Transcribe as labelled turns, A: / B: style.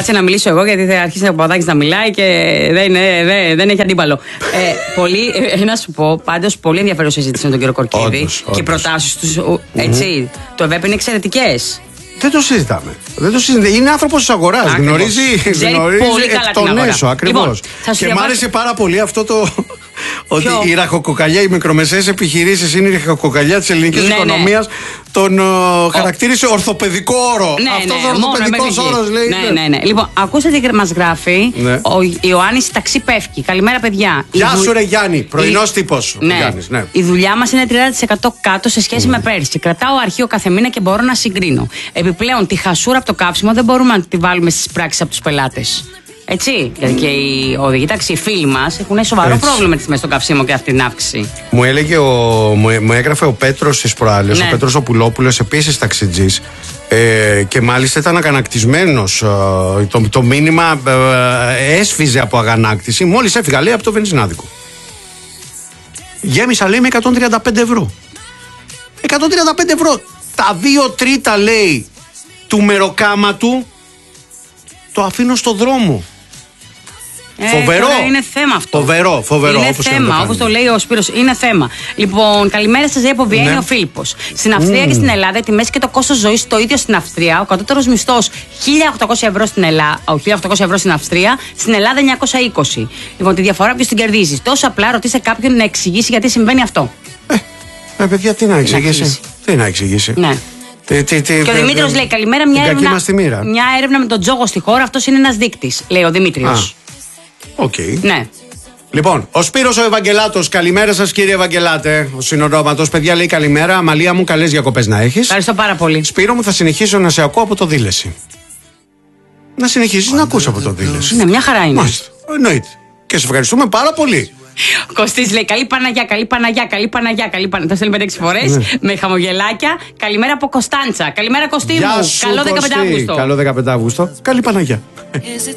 A: Κάτσε να μιλήσω εγώ, γιατί θα αρχίσει ο Παπαδάκης να μιλάει και δεν έχει αντίπαλο. Να σου πω, πάντως πολύ ενδιαφέρουσα συζήτηση με τον κύριο Κορκίδη. Και οι προτάσεις του, έτσι, το ΕΒΕΠ είναι εξαιρετικές.
B: Δεν το συζητάμε. Είναι άνθρωπος της αγοράς. Γνωρίζει
A: πολύ καλά
B: εκ των έσω. Ακριβώς.
A: Λοιπόν,
B: και μ' άρεσε πάρα πολύ αυτό το. Ότι η ραχοκοκαλιά, οι μικρομεσαίες επιχειρήσεις είναι η ραχοκοκαλιά της ελληνικής οικονομίας. Τον χαρακτήρισε ορθοπαιδικό όρο.
A: Αυτό
B: ο ορθοπαιδικός όρος λέει.
A: Ναι. Λοιπόν, ακούσατε τι μας γράφει ο Ιωάννης Ταξί Πεύκη. Καλημέρα, παιδιά.
B: Γεια σου, ρε Γιάννη. Πρωινός τύπος.
A: Η δουλειά μας είναι 30% κάτω σε σχέση με πέρυσι. Κρατάω αρχείο κάθε μήνα και μπορώ να συγκρίνω. Επιπλέον, τη χασούρα από το κάψιμο δεν μπορούμε να τη βάλουμε στις πράξεις από τους πελάτες. Έτσι. Γιατί και οι οδηγοί ταξί, οι φίλοι μας, έχουν σοβαρό πρόβλημα με τις τιμές στο καυσίμο και αυτή την αύξηση.
B: Μου έγραφε ο Πέτρος τις προάλλες, ο Πέτρος ο Πουλόπουλος, επίσης ταξιτζής. Και μάλιστα ήταν αγανακτισμένος. Το μήνυμα έσφιζε από αγανάκτηση. Μόλις έφυγα, λέει, από το βενζινάδικο. Γέμισα, λέει, με 135 ευρώ. 135 ευρώ. Τα 2 τρίτα, λέει, του μεροκάματου το αφήνω στο δρόμο. Φοβερό.
A: Είναι θέμα αυτό.
B: Φοβερό.
A: Είναι θέμα, όπως το λέει ο Σπύρος. Είναι θέμα. Λοιπόν, καλημέρα σας, από Βιέννη, ο Φίλιππος. Στην Αυστρία και στην Ελλάδα, η τιμές και το κόστος ζωής το ίδιο στην Αυστρία. Ο κατώτερος μισθός 1.800 ευρώ στην Ελλάδα, 1.800 ευρώ στην Αυστρία, στην Ελλάδα 920. Λοιπόν, τη διαφορά ποιος την κερδίζει. Τόσο απλά ρωτήσε κάποιον να εξηγήσει γιατί συμβαίνει αυτό.
B: Παιδιά, τι να εξηγήσει.
A: Ναι. Και ο Δημήτριος λέει: καλημέρα, μια έρευνα με τον τζόγο στη χώρα. Αυτός είναι ένας δείκτης, λέει ο Δημήτριος.
B: Οκ.
A: Ναι.
B: Λοιπόν, ο Σπύρος ο Ευαγγελάτος. Καλημέρα σας, κύριε Ευαγγελάτε. Ο συνοδόματος. Παιδιά, λέει καλημέρα. Αμαλία μου, καλές διακοπές να έχεις.
A: Ευχαριστώ πάρα πολύ.
B: Σπύρο μου, θα συνεχίσω να σε ακούω από το Δήλεση. Να συνεχίσεις να ακούς από το Δήλεση.
A: Ναι, μια χαρά είναι.
B: Εννοείται. Και σε ευχαριστούμε πάρα πολύ.
A: Ο Κωστής λέει: καλή Παναγιά, καλή Παναγιά, καλή Παναγιά, καλή Παναγιά. Το στέλνει 5-6 φορές με χαμογελάκια. Καλημέρα από Κωνσταντσα. Καλημέρα, Κωστή μου. Καλό 15 Αύγουστο.
B: Καλό 15 Αύγουστο. Καλή Παναγιά.